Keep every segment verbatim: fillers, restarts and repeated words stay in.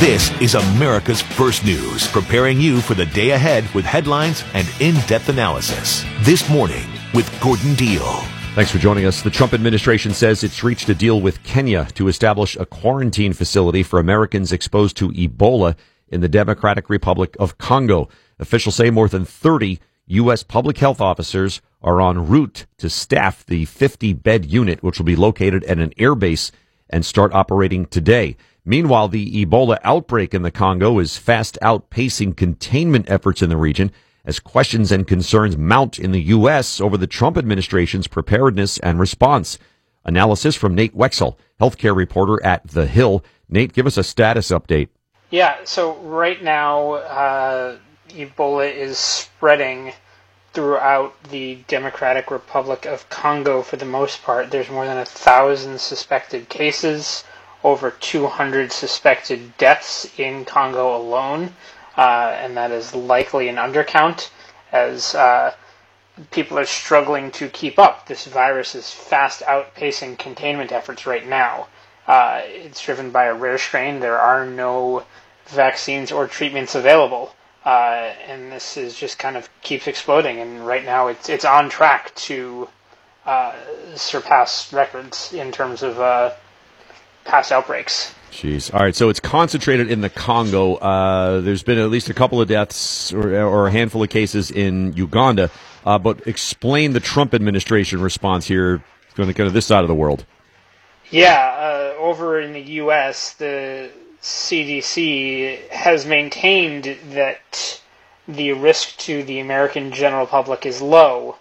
This is America's First News, preparing you for the day ahead with headlines and in-depth analysis. This morning with Gordon Deal. Thanks for joining us. The Trump administration says it's reached a deal with Kenya to establish a quarantine facility for Americans exposed to Ebola in the Democratic Republic of Congo. Officials say more than thirty U S public health officers are en route to staff the fifty-bed unit, which will be located at an air base and start operating today. Meanwhile, the Ebola outbreak in the Congo is fast outpacing containment efforts in the region as questions and concerns mount in the U S over the Trump administration's preparedness and response. Analysis from Nate Wexel, healthcare reporter at The Hill. Nate, give us a status update. Yeah, so right now, uh, Ebola is spreading throughout the Democratic Republic of Congo for the most part. There's more than a thousand suspected cases, over two hundred suspected deaths in Congo alone. Uh, and that is likely an undercount, as uh, people are struggling to keep up. This virus is fast outpacing containment efforts right now. Uh, it's driven by a rare strain. There are no vaccines or treatments available, uh, and this is just kind of keeps exploding. And right now, it's it's on track to uh, surpass records in terms of uh, past outbreaks. Jeez. All right, so it's concentrated in the Congo. Uh, there's been at least a couple of deaths or, or a handful of cases in Uganda. Uh, but explain the Trump administration response here on the kind of this side of the world. Yeah, uh, over in the U S, the C D C has maintained that the risk to the American general public is low,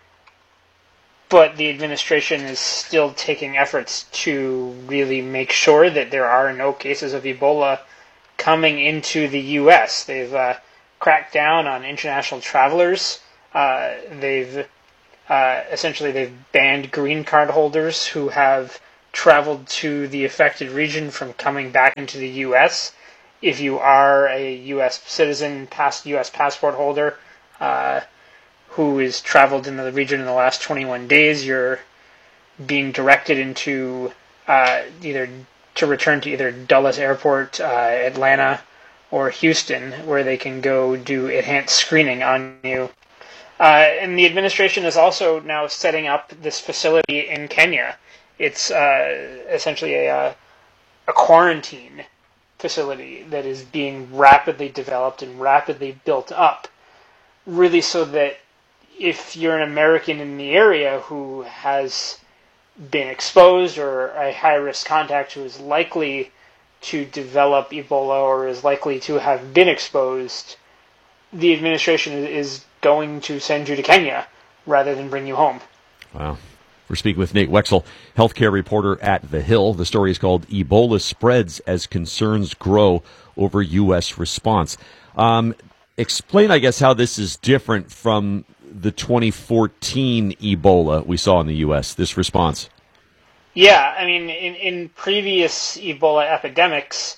but the administration is still taking efforts to really make sure that there are no cases of Ebola coming into the U S. They've uh, cracked down on international travelers. Uh, they've uh, essentially they've banned green card holders who have traveled to the affected region from coming back into the U S. If you are a U S citizen, past U S passport holder, uh, who has traveled in the region in the last twenty-one days, you're being directed into uh, either to return to either Dulles Airport, uh, Atlanta, or Houston, where they can go do enhanced screening on you. Uh, and the administration is also now setting up this facility in Kenya. It's uh, essentially a, uh, a quarantine facility that is being rapidly developed and rapidly built up, really so that if you're an American in the area who has been exposed or a high-risk contact who is likely to develop Ebola or is likely to have been exposed, the administration is going to send you to Kenya rather than bring you home. Wow. We're speaking with Nate Wexel, healthcare reporter at The Hill. The story is called Ebola Spreads as Concerns Grow Over U S Response. Um, explain, I guess, how this is different from the twenty fourteen Ebola we saw in the U S, this response. Yeah, I mean, in, in previous Ebola epidemics,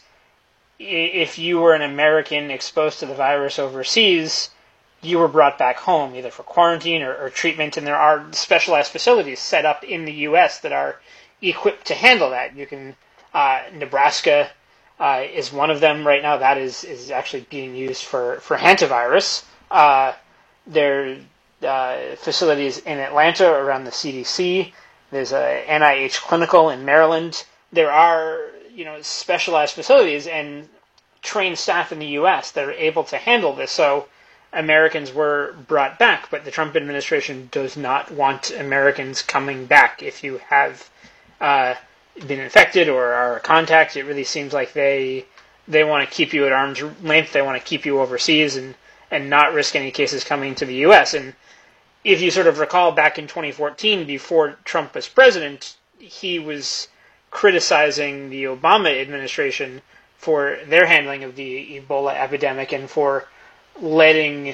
if you were an American exposed to the virus overseas, you were brought back home, either for quarantine or, or treatment, and there are specialized facilities set up in the U S that are equipped to handle that. You can, uh, Nebraska uh, is one of them right now. That is, is actually being used for, for hantavirus. Uh, there Uh, facilities in Atlanta around the C D C. There's a N I H clinical in Maryland. There are, you know, specialized facilities and trained staff in the U S that are able to handle this. So Americans were brought back, but the Trump administration does not want Americans coming back. If you have uh, been infected or are a contact, it really seems like they they want to keep you at arm's length. They want to keep you overseas and, and not risk any cases coming to the U S. And if you sort of recall back in twenty fourteen, before Trump was president, he was criticizing the Obama administration for their handling of the Ebola epidemic and for letting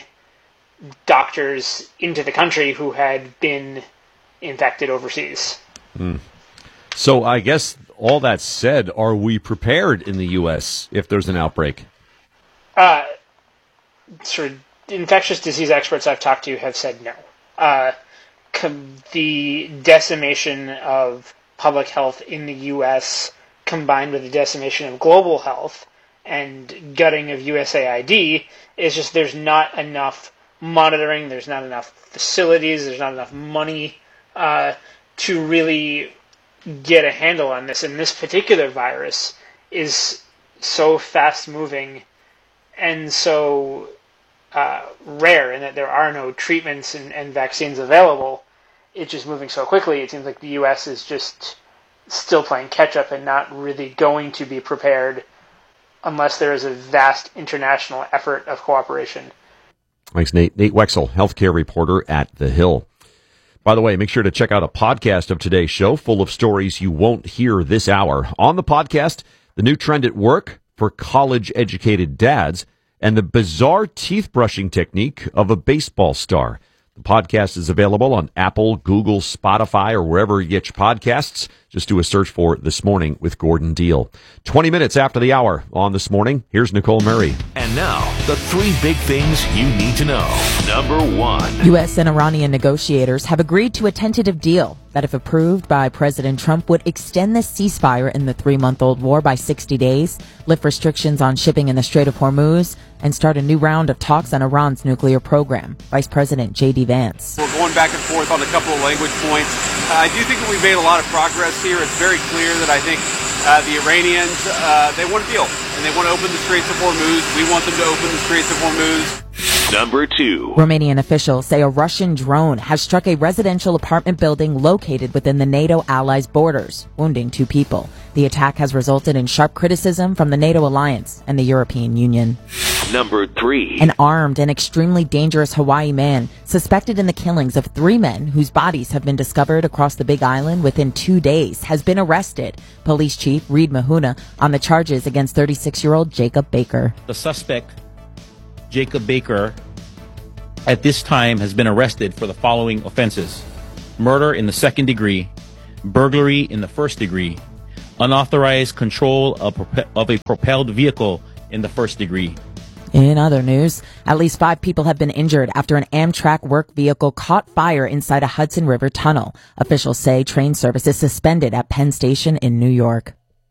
doctors into the country who had been infected overseas. Mm. So I guess all that said, are we prepared in the U S if there's an outbreak? Uh, sort of infectious disease experts I've talked to have said no. Uh, com- the decimation of public health in the U S combined with the decimation of global health and gutting of U S A I D. It's just there's not enough monitoring, there's not enough facilities, there's not enough money uh, to really get a handle on this. And this particular virus is so fast-moving and so uh, rare in that there are no treatments and, and vaccines available. It's just moving so quickly. It seems like the U S is just still playing catch-up and not really going to be prepared unless there is a vast international effort of cooperation. Thanks, Nate. Nate Wexel, healthcare reporter at The Hill. By the way, make sure to check out a podcast of today's show full of stories you won't hear this hour. On the podcast, the new trend at work for college-educated dads and the bizarre teeth-brushing technique of a baseball star. The podcast is available on Apple, Google, Spotify, or wherever you get your podcasts. Just do a search for This Morning with Gordon Deal. twenty minutes after the hour on This Morning, here's Nicole Murray. And now, the three big things you need to know. Number one. U S and Iranian negotiators have agreed to a tentative deal that, if approved by President Trump, would extend the ceasefire in the three-month-old war by sixty days, lift restrictions on shipping in the Strait of Hormuz, and start a new round of talks on Iran's nuclear program. Vice President J D. Vance. We're going back and forth on a couple of language points. Uh, I do think that we've made a lot of progress here. It's very clear that I think uh, the Iranians, uh, they want a deal, and they want to open the Straits of Hormuz. We want them to open the Straits of Hormuz. Number two. Romanian officials say a Russian drone has struck a residential apartment building located within the NATO allies' borders, wounding two people. The attack has resulted in sharp criticism from the NATO alliance and the European Union. Number three. An armed and extremely dangerous Hawaii man suspected in the killings of three men whose bodies have been discovered across the Big Island within two days has been arrested. Police Chief Reed Mahuna on the charges against thirty-six-year-old Jacob Baker. The suspect, Jacob Baker, at this time has been arrested for the following offenses: murder in the second degree, burglary in the first degree, unauthorized control of, of a propelled vehicle in the first degree. In other news, at least five people have been injured after an Amtrak work vehicle caught fire inside a Hudson River tunnel. Officials say train service is suspended at Penn Station in New York.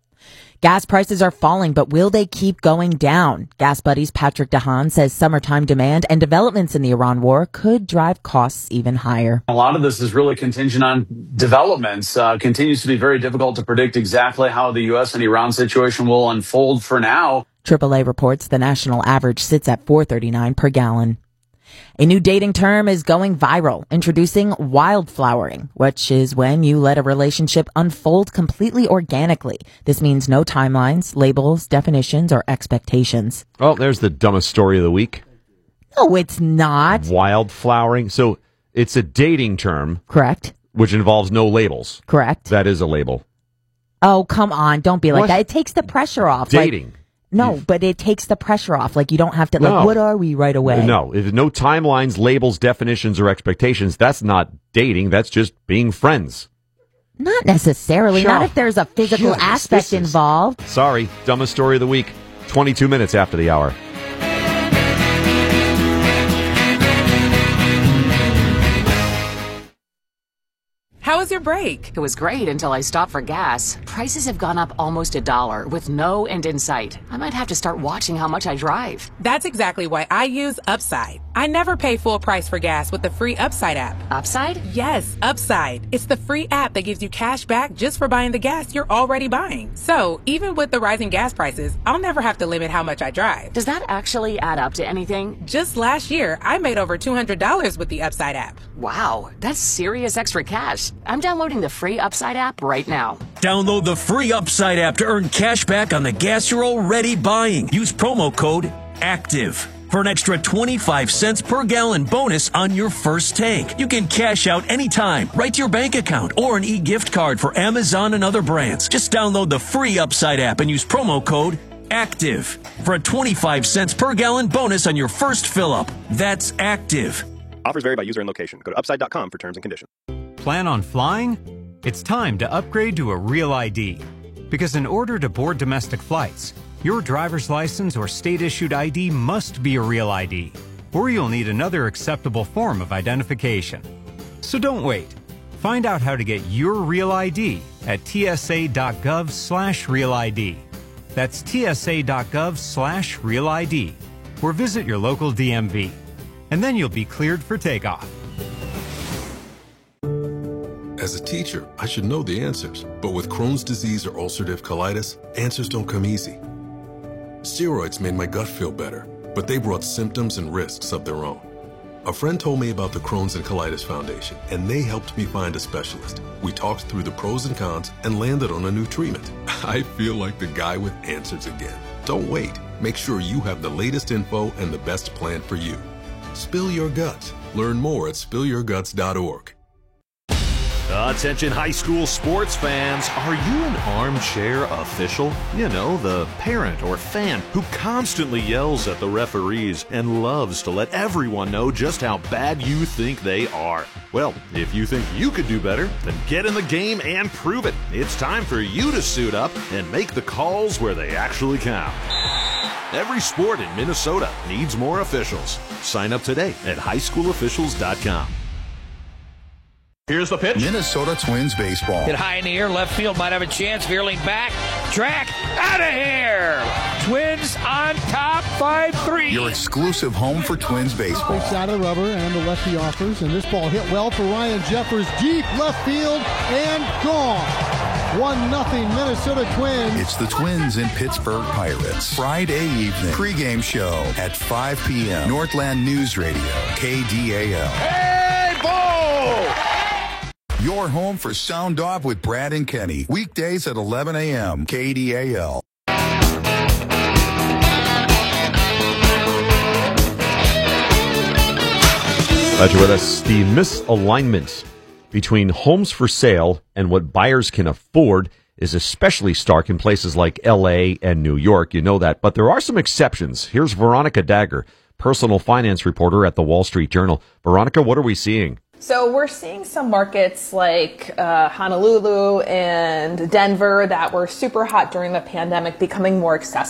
Gas prices are falling, but will they keep going down? Gas Buddy's Patrick DeHaan says summertime demand and developments in the Iran war could drive costs even higher. A lot of this is really contingent on developments. Uh, continues to be very difficult to predict exactly how the U S and Iran situation will unfold for now. triple A reports the national average sits at four thirty-nine per gallon. A new dating term is going viral, introducing wildflowering, which is when you let a relationship unfold completely organically. This means no timelines, labels, definitions, or expectations. Oh, there's the dumbest story of the week. No, it's not. Wildflowering. So it's a dating term. Correct. Which involves no labels. Correct. That is a label. Oh, come on. Don't be like What? that. It takes the pressure off. Dating. Like, no, but it takes the pressure off. Like, you don't have to, like, No. what are we right away? No, if no timelines, labels, definitions, or expectations, that's not dating. That's just being friends. Not necessarily. Sure. Not if there's a physical Yes, aspect this is- involved. Sorry, dumbest story of the week. twenty-two minutes after the hour. How was your break? It was great until I stopped for gas. Prices have gone up almost a dollar with no end in sight. I might have to start watching how much I drive. That's exactly why I use Upside. I never pay full price for gas with the free Upside app. Upside? Yes, Upside. It's the free app that gives you cash back just for buying the gas you're already buying. So, even with the rising gas prices, I'll never have to limit how much I drive. Does that actually add up to anything? Just last year, I made over two hundred dollars with the Upside app. Wow, that's serious extra cash. I'm downloading the free Upside app right now. Download the free Upside app to earn cash back on the gas you're already buying. Use promo code ACTIVE for an extra twenty-five cents per gallon bonus on your first tank. You can cash out anytime, right to your bank account, or an e-gift card for Amazon and other brands. Just download the free Upside app and use promo code ACTIVE for a twenty-five cents per gallon bonus on your first fill-up. That's ACTIVE. Offers vary by user and location. Go to upside dot com for terms and conditions. Plan on flying? It's time to upgrade to a Real I D. Because in order to board domestic flights, your driver's license or state-issued I D must be a Real I D, or you'll need another acceptable form of identification. So don't wait. Find out how to get your Real I D at T S A dot gov slash Real I D. That's tsa.gov slash real ID, or visit your local D M V. And then you'll be cleared for takeoff. As a teacher, I should know the answers. But with Crohn's disease or ulcerative colitis, answers don't come easy. Steroids made my gut feel better, but they brought symptoms and risks of their own. A friend told me about the Crohn's and Colitis Foundation, and they helped me find a specialist. We talked through the pros and cons and landed on a new treatment. I feel like the guy with answers again. Don't wait. Make sure you have the latest info and the best plan for you. Spill your guts. Learn more at spill your guts dot org. Attention high school sports fans, are you an armchair official? You know, the parent or fan who constantly yells at the referees and loves to let everyone know just how bad you think they are. Well, if you think you could do better, then get in the game and prove it. It's time for you to suit up and make the calls where they actually count. Every sport in Minnesota needs more officials. Sign up today at high school officials dot com. Here's the pitch. Minnesota Twins baseball. Hit high in the air. Left field might have a chance. Veerling back. Track. Out of here. Twins on top. five three. Your exclusive home for Twins baseball. Straight side of the rubber and the lefty offers. And this ball hit well for Ryan Jeffers. Deep left field and gone. one nothing Minnesota Twins. It's the Twins and Pittsburgh Pirates. Friday evening. Pregame show at five p.m. Northland News Radio. K D A L. Hey, ball! Your home for Sound Off with Brad and Kenny. Weekdays at eleven a.m. K D A L. Glad you're with us. The misalignment between homes for sale and what buyers can afford is especially stark in places like L A and New York. You know that. But there are some exceptions. Here's Veronica Dagger, personal finance reporter at the Wall Street Journal. Veronica, what are we seeing? So we're seeing some markets like uh, Honolulu and Denver that were super hot during the pandemic becoming more accessible.